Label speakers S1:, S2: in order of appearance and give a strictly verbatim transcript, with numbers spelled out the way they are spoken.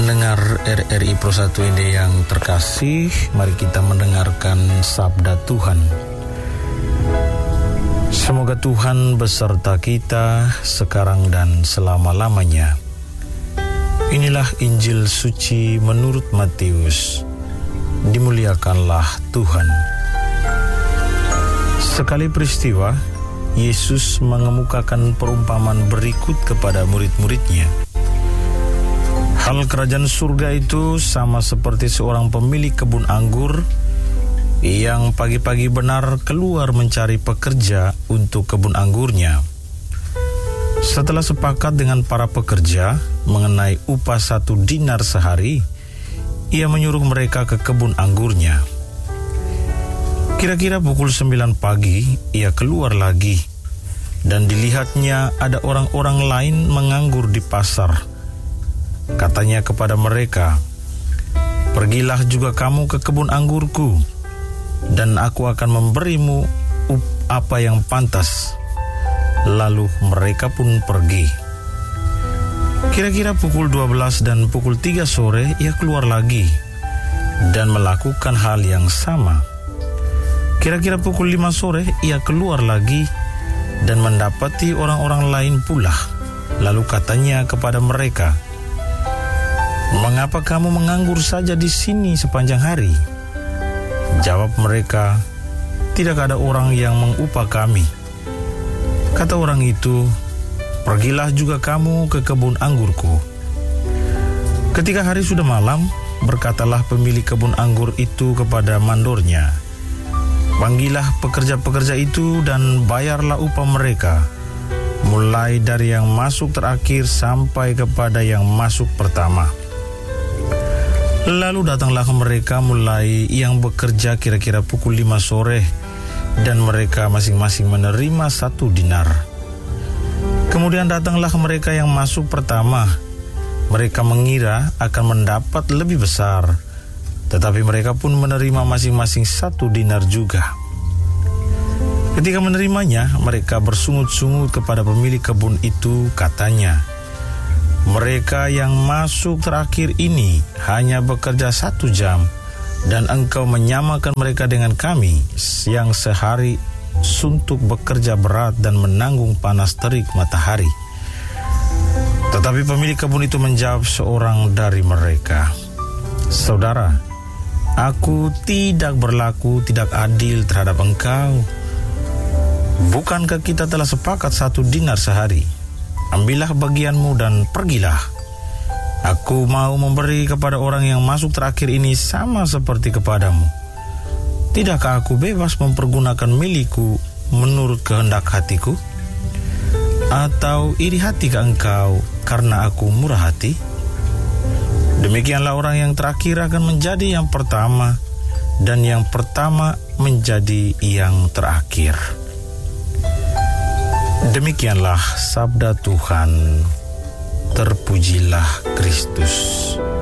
S1: Pendengar R R I Pro satu ini yang terkasih, mari kita mendengarkan sabda Tuhan. Semoga Tuhan beserta kita sekarang dan selama-lamanya. Inilah Injil suci menurut Matius. Dimuliakanlah Tuhan. Sekali peristiwa, Yesus mengemukakan perumpamaan berikut kepada murid-muridnya. Hal kerajaan surga itu sama seperti seorang pemilik kebun anggur yang pagi-pagi benar keluar mencari pekerja untuk kebun anggurnya. Setelah sepakat dengan para pekerja mengenai upah satu dinar sehari, ia menyuruh mereka ke kebun anggurnya. Kira-kira pukul sembilan pagi, ia keluar lagi, dan dilihatnya ada orang-orang lain menganggur di pasar. Katanya kepada mereka, "Pergilah juga kamu ke kebun anggurku, dan aku akan memberimu apa yang pantas." Lalu mereka pun pergi. Kira-kira pukul dua belas dan pukul tiga sore ia keluar lagi dan melakukan hal yang sama. Kira-kira pukul lima sore ia keluar lagi dan mendapati orang-orang lain pula. Lalu katanya kepada mereka, "Mengapa kamu menganggur saja di sini sepanjang hari?" Jawab mereka, "Tidak ada orang yang mengupah kami." Kata orang itu, "Pergilah juga kamu ke kebun anggurku." Ketika hari sudah malam, berkatalah pemilik kebun anggur itu kepada mandornya, "Panggillah pekerja-pekerja itu dan bayarlah upah mereka, mulai dari yang masuk terakhir sampai kepada yang masuk pertama." Lalu datanglah mereka mulai yang bekerja kira-kira pukul lima sore, dan mereka masing-masing menerima satu dinar. Kemudian datanglah mereka yang masuk pertama. Mereka mengira akan mendapat lebih besar, tetapi mereka pun menerima masing-masing satu dinar juga. Ketika menerimanya, mereka bersungut-sungut kepada pemilik kebun itu, katanya, "Mereka yang masuk terakhir ini hanya bekerja satu jam, dan engkau menyamakan mereka dengan kami yang sehari suntuk bekerja berat dan menanggung panas terik matahari." Tetapi pemilik kebun itu menjawab seorang dari mereka, "Saudara, aku tidak berlaku tidak adil terhadap engkau. Bukankah kita telah sepakat satu dinar sehari? Ambillah bagianmu dan pergilah. Aku mau memberi kepada orang yang masuk terakhir ini sama seperti kepadamu. Tidakkah aku bebas mempergunakan milikku menurut kehendak hatiku? Atau iri hati ke engkau karena aku murah hati?" Demikianlah orang yang terakhir akan menjadi yang pertama, dan yang pertama menjadi yang terakhir. Demikianlah sabda Tuhan. Terpujilah Kristus.